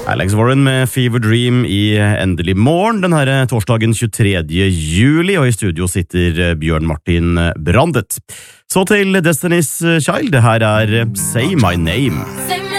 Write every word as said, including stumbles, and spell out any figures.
Alex Warren med Fever Dream i Endelig morgen den her torsdagen tjuetredje juli, og i studio sitter Bjørn Martin Brandet. Så til Destiny's Child, det her er Say My Name.